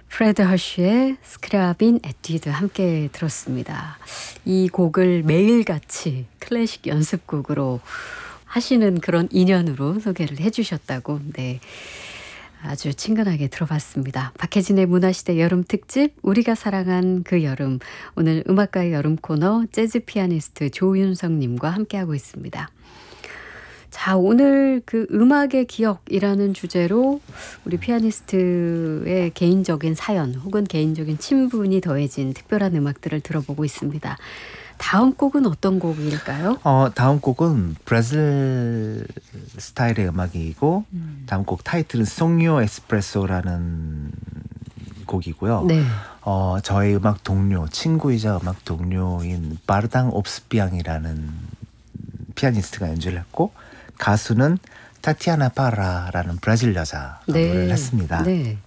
프레드 허쉬의 스크라빈 에뛰드 함께 들었습니다. 이 곡을 매일같이 클래식 연습곡으로 하시는 그런 인연으로 소개를 해주셨다고 네, 아주 친근하게 들어봤습니다. 박혜진의 문화시대 여름특집 우리가 사랑한 그 여름, 오늘 음악가의 여름 코너 재즈 피아니스트 조윤성님과 함께하고 있습니다. 자, 오늘 그 음악의 기억이라는 주제로 우리 피아니스트의 개인적인 사연 혹은 개인적인 친분이 더해진 특별한 음악들을 들어보고 있습니다. 다음 곡은 어떤 곡일까요? 다음 곡은 브라질 스타일의 음악이고 다음 곡 타이틀은 송요 에스프레소라는 곡이고요. 네. 저의 음악 동료, 친구이자 음악 동료인 바르당 옵스비앙이라는 피아니스트가 연주를 했고 가수는 타티아나 파라라는 브라질 여자가 네. 노래를 했습니다. 네.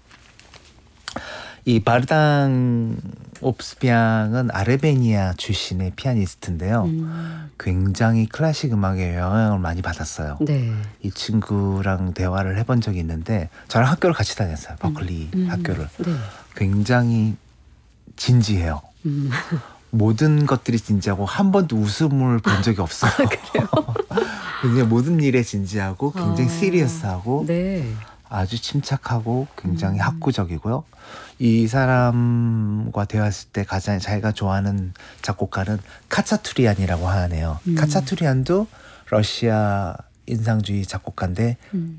이 바르당 옵스비앙은 아르메니아 출신의 피아니스트인데요. 굉장히 클래식 음악에 영향을 많이 받았어요. 네. 이 친구랑 대화를 해본 적이 있는데 저랑 학교를 같이 다녔어요. 버클리 학교를. 네. 굉장히 진지해요. 모든 것들이 진지하고 한 번도 웃음을 본 적이 없어요. 그래요? 굉장히 모든 일에 진지하고 굉장히 시리어스하고 네. 아주 침착하고 굉장히 학구적이고요. 이 사람과 대화했을 때 가장 자기가 좋아하는 작곡가는 카차투리안이라고 하네요. 카차투리안도 러시아 인상주의 작곡가인데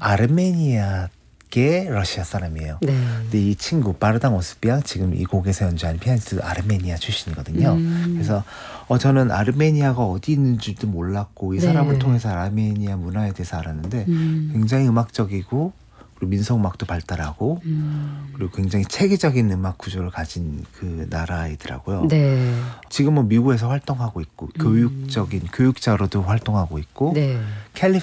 아르메니아계 러시아 사람이에요. 네. 근데 이 친구 바르당 오스비앙 지금 이 곡에서 연주하는 피아니스트 아르메니아 출신이거든요. 그래서 저는 아르메니아가 어디 있는 줄도 몰랐고 이 네. 사람을 통해서 아르메니아 문화에 대해서 알았는데 굉장히 음악적이고 그리고 민속음악도 발달하고 그리고 굉장히 체계적인 음악 구조를 가진 그 나라이더라고요. 네. 지금은 미국에서 활동하고 있고 교육자로도 활동하고 있고 네.